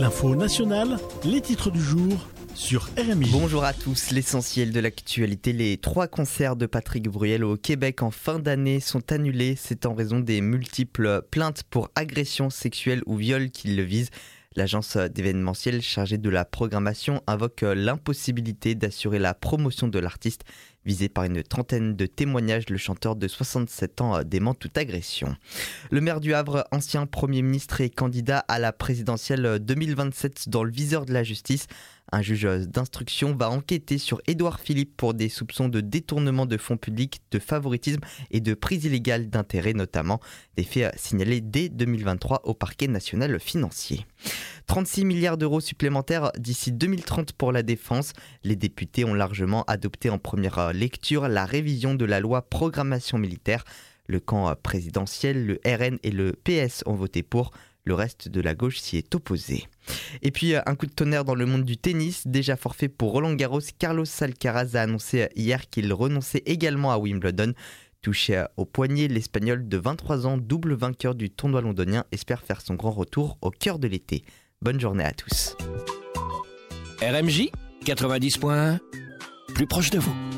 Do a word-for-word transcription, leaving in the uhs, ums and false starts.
L'info nationale, les titres du jour sur R M I. Bonjour à tous, l'essentiel de l'actualité. Les trois concerts de Patrick Bruel au Québec en fin d'année sont annulés. C'est en raison des multiples plaintes pour agression sexuelle ou viol qui le visent. L'agence d'événementiel chargée de la programmation invoque l'impossibilité d'assurer la promotion de l'artiste. Visé par une trentaine de témoignages, le chanteur de soixante-sept ans dément toute agression. Le maire du Havre, ancien Premier ministre et candidat à la présidentielle deux mille vingt-sept dans le viseur de la justice. Un juge d'instruction va enquêter sur Édouard Philippe pour des soupçons de détournement de fonds publics, de favoritisme et de prise illégale d'intérêt notamment. Des faits signalés dès deux mille vingt-trois au parquet national financier. trente-six milliards d'euros supplémentaires d'ici deux mille trente pour la défense. Les députés ont largement adopté en première lecture la révision de la loi programmation militaire. Le camp présidentiel, le R N et le P S ont voté pour. Le reste de la gauche s'y est opposé. Et puis un coup de tonnerre dans le monde du tennis. Déjà forfait pour Roland Garros, Carlos Alcaraz a annoncé hier qu'il renonçait également à Wimbledon. Touché au poignet, l'Espagnol de vingt-trois ans, double vainqueur du tournoi londonien, espère faire son grand retour au cœur de l'été. Bonne journée à tous. R M J quatre-vingt-dix point un, plus proche de vous.